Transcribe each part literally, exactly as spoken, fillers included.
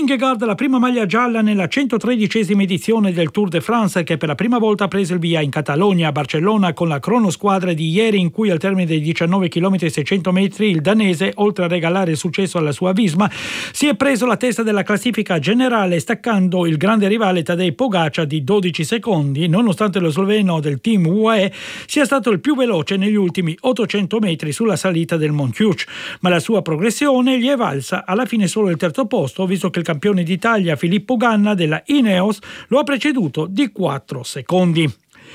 Vingegaard la prima maglia gialla nella centotredicesima edizione del Tour de France, che per la prima volta ha preso il via in Catalogna, a Barcellona, con la cronosquadra di ieri, in cui al termine dei diciannove chilometri e seicento metri il danese, oltre a regalare il successo alla sua Visma, si è preso la testa della classifica generale, staccando il grande rivale Tadej Pogacar di dodici secondi, nonostante lo sloveno del team U A E sia stato il più veloce negli ultimi ottocento metri sulla salita del Montjuïc, ma la sua progressione gli è valsa alla fine solo il terzo posto, visto che il campione d'Italia Filippo Ganna della Ineos lo ha preceduto di quattro secondi.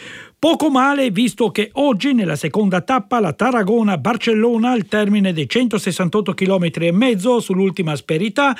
Poco male, visto che oggi nella seconda tappa la Tarragona-Barcellona, al termine dei centosessantotto chilometri e mezzo sull'ultima asperità,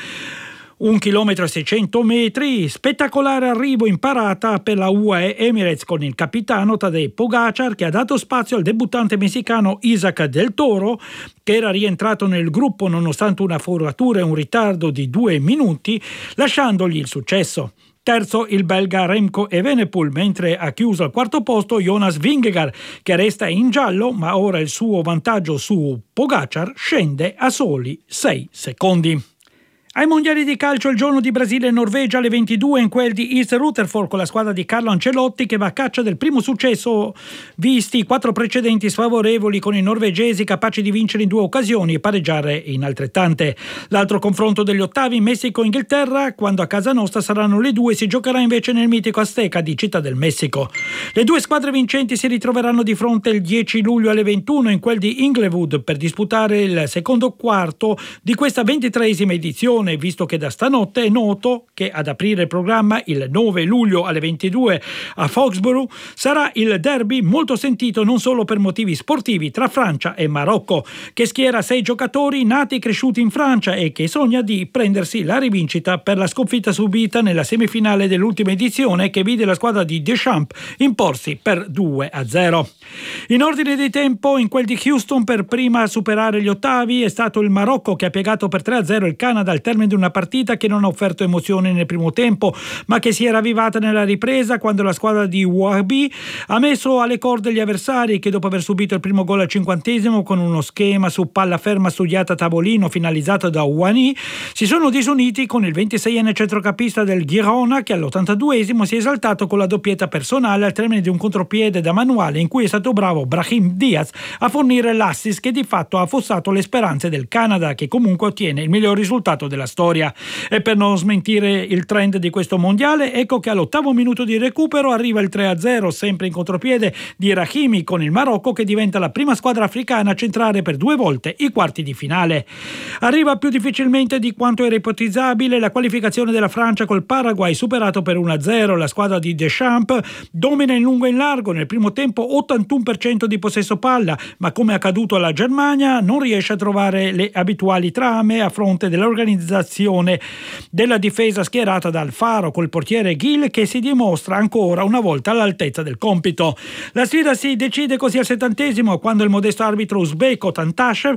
un chilometro e seicento metri, spettacolare arrivo in parata per la U A E Emirates con il capitano Tadej Pogacar, che ha dato spazio al debuttante messicano Isaac Del Toro, che era rientrato nel gruppo nonostante una foratura e un ritardo di due minuti, lasciandogli il successo. Terzo il belga Remco Evenepoel, mentre ha chiuso al quarto posto Jonas Vingegaard, che resta in giallo, ma ora il suo vantaggio su Pogacar scende a soli sei secondi. Ai mondiali di calcio il giorno di Brasile e Norvegia alle ventidue, in quel di East Rutherford, con la squadra di Carlo Ancelotti che va a caccia del primo successo, visti i quattro precedenti sfavorevoli, con i norvegesi capaci di vincere in due occasioni e pareggiare in altrettante. L'altro confronto degli ottavi, Messico-Inghilterra, quando a casa nostra saranno le due, si giocherà invece nel mitico Azteca di Città del Messico. Le due squadre vincenti si ritroveranno di fronte il dieci luglio alle ventuno in quel di Inglewood per disputare il secondo quarto di questa ventitreesima edizione, visto che da stanotte è noto che ad aprire il programma il nove luglio alle ventidue a Foxborough sarà il derby molto sentito non solo per motivi sportivi tra Francia e Marocco, che schiera sei giocatori nati e cresciuti in Francia e che sogna di prendersi la rivincita per la sconfitta subita nella semifinale dell'ultima edizione, che vide la squadra di Deschamps imporsi per due a zero. In ordine di tempo, in quel di Houston, per prima a superare gli ottavi è stato il Marocco, che ha piegato per tre a zero il Canada al termine di una partita che non ha offerto emozioni nel primo tempo, ma che si è ravvivata nella ripresa, quando la squadra di Wahbi ha messo alle corde gli avversari, che dopo aver subito il primo gol al cinquantesimo con uno schema su palla ferma studiata a tavolino finalizzato da Ouani, si sono disuniti con il ventiseienne centrocampista del Girona, che all'ottantaduesimo si è esaltato con la doppietta personale al termine di un contropiede da manuale, in cui è stato bravo Brahim Diaz a fornire l'assist che di fatto ha affossato le speranze del Canada, che comunque ottiene il miglior risultato della storia. E per non smentire il trend di questo mondiale, ecco che all'ottavo minuto di recupero arriva il tre a zero, sempre in contropiede di Rahimi, con il Marocco che diventa la prima squadra africana a centrare per due volte i quarti di finale. Arriva più difficilmente di quanto era ipotizzabile la qualificazione della Francia col Paraguay, superato per uno a zero. La squadra di Deschamps domina in lungo e in largo, nel primo tempo ottantuno per cento di possesso palla, ma come accaduto alla Germania non riesce a trovare le abituali trame a fronte dell'organizzazione della difesa schierata da Alfaro, col portiere Gil che si dimostra ancora una volta all'altezza del compito. La sfida si decide così al settantesimo, quando il modesto arbitro uzbeko Tantashev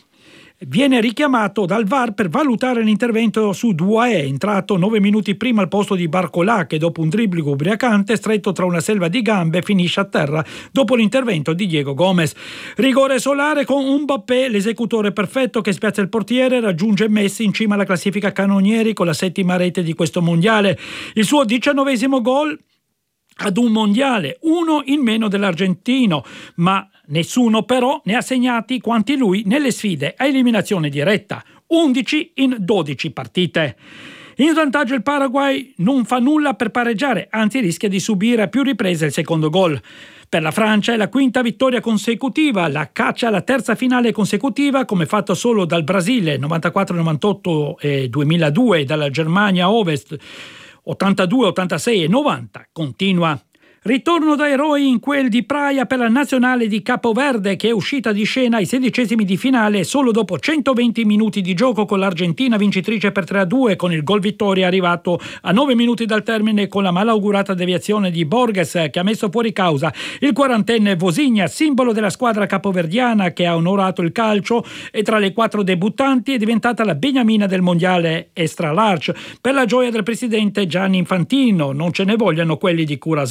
viene richiamato dal V A R per valutare l'intervento su Doué, entrato nove minuti prima al posto di Barcolà, che dopo un dribbling ubriacante stretto tra una selva di gambe finisce a terra dopo l'intervento di Diego Gomez. Rigore solare con Mbappé, l'esecutore perfetto, che spiazza il portiere, raggiunge Messi in cima alla classifica cannonieri con la settima rete di questo mondiale. Il suo diciannovesimo gol ad un mondiale, uno in meno dell'argentino, ma nessuno però ne ha segnati quanti lui nelle sfide a eliminazione diretta, undici in dodici partite. In vantaggio il Paraguay non fa nulla per pareggiare, anzi rischia di subire a più riprese il secondo gol. Per la Francia è la quinta vittoria consecutiva, la caccia alla terza finale consecutiva, come fatto solo dal Brasile novantaquattro novantotto e duemiladue, dalla Germania Ovest ottantadue, ottantasei e novanta, continua. Ritorno da eroi in quel di Praia per la nazionale di Capoverde, che è uscita di scena ai sedicesimi di finale solo dopo centoventi minuti di gioco, con l'Argentina vincitrice per tre a due, con il gol vittoria arrivato a nove minuti dal termine con la malaugurata deviazione di Borges, che ha messo fuori causa il quarantenne Vosinha, simbolo della squadra capoverdiana che ha onorato il calcio e tra le quattro debuttanti è diventata la beniamina del mondiale extra large, per la gioia del presidente Gianni Infantino, non ce ne vogliano quelli di Curaçao.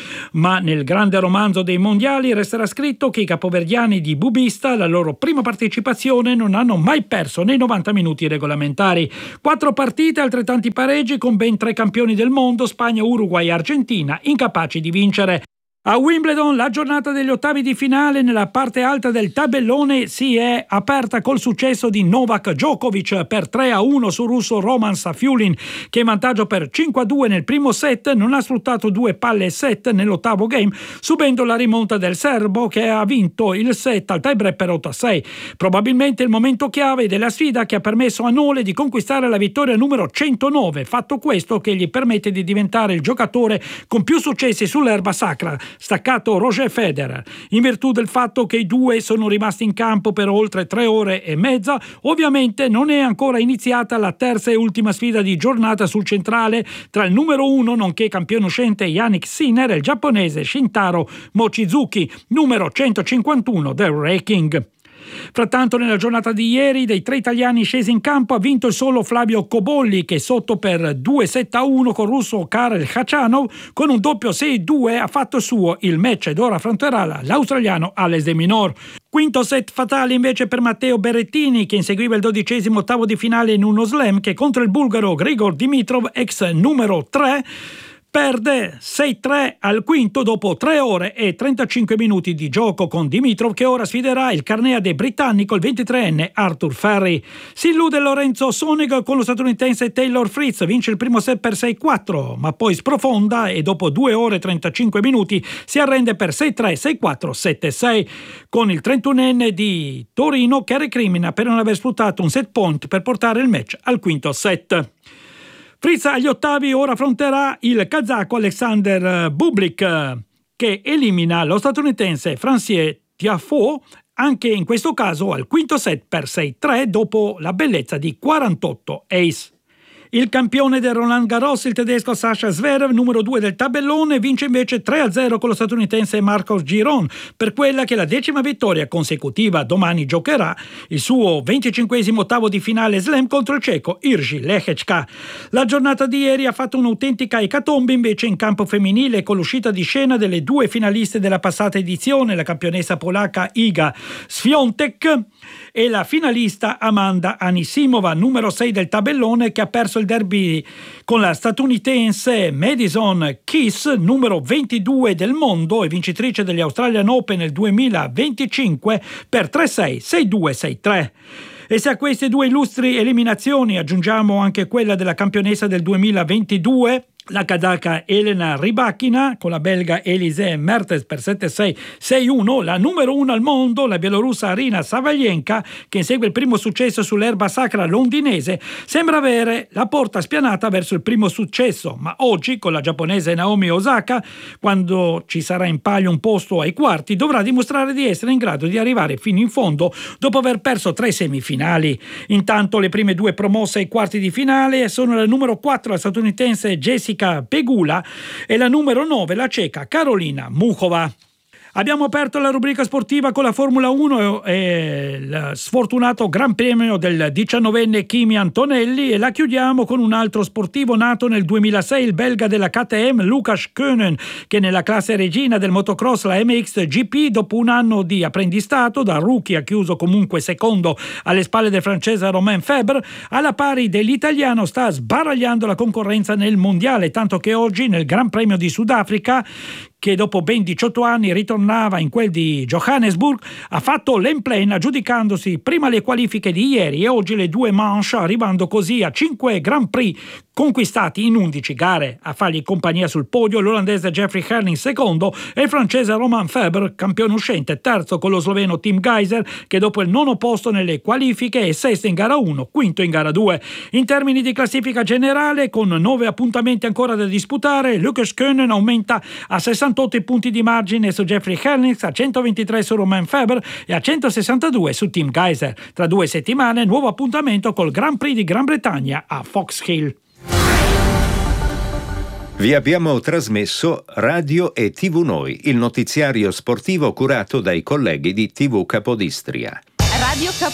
Ma nel grande romanzo dei mondiali resterà scritto che i capoverdiani di Bubista, alla loro prima partecipazione, non hanno mai perso nei novanta minuti regolamentari. Quattro partite, altrettanti pareggi con ben tre campioni del mondo, Spagna, Uruguay e Argentina, incapaci di vincere. A Wimbledon la giornata degli ottavi di finale nella parte alta del tabellone si è aperta col successo di Novak Djokovic per tre a uno sul russo Roman Safiulin, che in vantaggio per cinque a due nel primo set non ha sfruttato due palle e set nell'ottavo game, subendo la rimonta del serbo che ha vinto il set al tiebreak per otto a sei. Probabilmente il momento chiave della sfida che ha permesso a Nole di conquistare la vittoria numero centonove, fatto questo che gli permette di diventare il giocatore con più successi sull'erba sacra, staccato Roger Federer, in virtù del fatto che i due sono rimasti in campo per oltre tre ore e mezza. Ovviamente non è ancora iniziata la terza e ultima sfida di giornata sul centrale tra il numero uno nonché campione uscente Yannick Sinner e il giapponese Shintaro Mochizuki, numero centocinquantuno del ranking. Frattanto nella giornata di ieri dei tre italiani scesi in campo ha vinto il solo Flavio Cobolli, che sotto per due sette a uno col russo Karel Khachanov con un doppio sei due ha fatto suo il match ed ora affronterà l'australiano Alex de Minaur. Quinto set fatale invece per Matteo Berrettini, che inseguiva il dodicesimo ottavo di finale in uno slam, che contro il bulgaro Grigor Dimitrov, ex numero tre, perde sei tre al quinto dopo tre ore e trentacinque minuti di gioco con Dimitrov, che ora sfiderà il carneade britannico, il ventitreenne Arthur Ferry. Si illude Lorenzo Sonig con lo statunitense Taylor Fritz, vince il primo set per sei quattro, ma poi sprofonda e dopo due ore e trentacinque minuti si arrende per sei tre, sei quattro, sette sei, con il trentunenne di Torino che recrimina per non aver sfruttato un set point per portare il match al quinto set. Fritz agli ottavi ora affronterà il kazako Alexander Bublik, che elimina lo statunitense Francis Tiafoe, anche in questo caso al quinto set per sei tre dopo la bellezza di quarantotto ace. Il campione del Roland Garros, il tedesco Sascha Zverev, numero due del tabellone, vince invece tre a zero con lo statunitense Marcos Giron per quella che è la decima vittoria consecutiva. Domani giocherà il suo venticinquesimo ottavo di finale slam contro il ceco Jiří Lehečka. La giornata di ieri ha fatto un'autentica ecatombe invece in campo femminile, con l'uscita di scena delle due finaliste della passata edizione, la campionessa polacca Iga Świątek e la finalista Amanda Anisimova, numero sei del tabellone, che ha perso il derby con la statunitense Madison Keys, numero ventidue del mondo e vincitrice degli Australian Open nel duemilaventicinque, per tre sei, sei due, sei tre. E se a queste due illustri eliminazioni aggiungiamo anche quella della campionessa del duemilaventidue, la kazaka Elena Rybakina con la belga Elise Mertens per sette sei, sei uno, la numero uno al mondo, la bielorussa Arina Savalenka, che insegue il primo successo sull'erba sacra londinese, sembra avere la porta spianata verso il primo successo, ma oggi con la giapponese Naomi Osaka, quando ci sarà in palio un posto ai quarti, dovrà dimostrare di essere in grado di arrivare fino in fondo dopo aver perso tre semifinali. Intanto le prime due promosse ai quarti di finale sono la numero quattro, la statunitense Jessica Pegula, e la numero nove, la ceca Karolina Muchova. Abbiamo aperto la rubrica sportiva con la Formula uno e il sfortunato Gran Premio del diciannovenne Kimi Antonelli, e la chiudiamo con un altro sportivo nato nel duemilasei, il belga della K T M Lukas Koenen, che nella classe regina del motocross, la M X G P, dopo un anno di apprendistato, da rookie ha chiuso comunque secondo alle spalle del francese Romain Febvre, alla pari dell'italiano sta sbaragliando la concorrenza nel mondiale, tanto che oggi nel Gran Premio di Sudafrica, che dopo ben diciotto anni ritornava in quel di Johannesburg, ha fatto l'en-plane aggiudicandosi prima le qualifiche di ieri e oggi le due manche, arrivando così a cinque Grand Prix conquistati in undici gare. A fargli compagnia sul podio l'olandese Jeffrey Herlings secondo e il francese Romain Febvre, campione uscente, terzo con lo sloveno Tim Geiser, che dopo il nono posto nelle qualifiche è sesto in gara uno, quinto in gara due. In termini di classifica generale, con nove appuntamenti ancora da disputare, Lukas Koenen aumenta a sessantotto punti di margine su Jeffrey Herlings, a centoventitré su Romain Febvre e a centosessantadue su Tim Geiser. Tra due settimane nuovo appuntamento col Grand Prix di Gran Bretagna a Fox Hill. Vi abbiamo trasmesso Radio e tivù Noi, il notiziario sportivo curato dai colleghi di tivù Capodistria. Radio Cap-